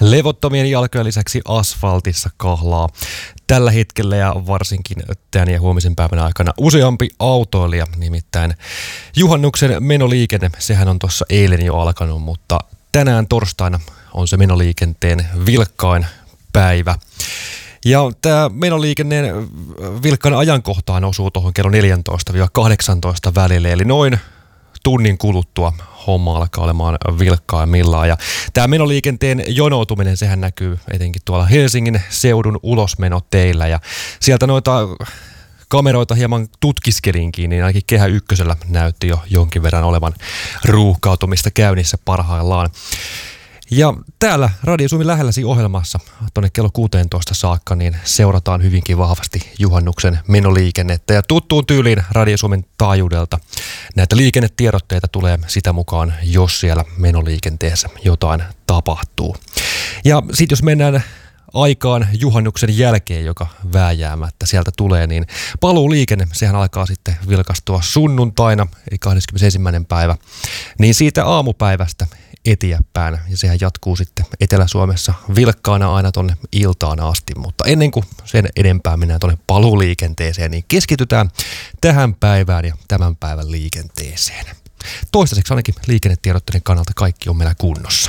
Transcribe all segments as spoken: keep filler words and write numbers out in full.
Levottomien jalkojen lisäksi asfaltissa kahlaa tällä hetkellä ja varsinkin tämän ja huomisen päivän aikana useampi autoilija, nimittäin juhannuksen menoliikenne, sehän on tuossa eilen jo alkanut, mutta tänään torstaina on se menoliikenteen vilkkain päivä. Ja tämä menoliikenteen vilkkain ajankohtaan osuu tuohon kello neljätoista kahdeksantoista välille, eli noin tunnin kuluttua homma alkaa olemaan vilkkaimmillaan. Ja tämä menoliikenteen jonoutuminen, sehän näkyy etenkin tuolla Helsingin seudun ulosmenoteillä. Ja sieltä noita kameroita hieman tutkiskelinkin, niin ainakin Kehä Ykkösellä näytti jo jonkin verran olevan ruuhkautumista käynnissä parhaillaan. Ja täällä Radio Suomi lähelläsi ohjelmassa tuonne kello kuusitoista saakka niin seurataan hyvinkin vahvasti juhannuksen menoliikennettä. Ja tuttuun tyyliin Radio Suomen taajuudelta näitä liikennetiedotteita tulee sitä mukaan, jos siellä menoliikenteessä jotain tapahtuu. Ja sitten jos mennään aikaan juhannuksen jälkeen, joka vääjäämättä sieltä tulee, niin paluuliikenne, sehän alkaa sitten vilkastua sunnuntaina, eli kahdeskymmenesensimmäinen päivä, niin siitä aamupäivästä eteenpäin, ja sehän jatkuu sitten Etelä-Suomessa vilkkaana aina tonne iltaan asti, mutta ennen kuin sen enempää mennään tonne paluuliikenteeseen, niin keskitytään tähän päivään ja tämän päivän liikenteeseen. Toistaiseksi ainakin liikennetiedotteiden kannalta kaikki on meillä kunnossa.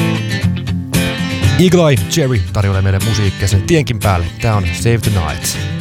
Eagle Eye Cherry tarjoilee meille musiikkia sen tienkin päälle. Tää on Save the Night.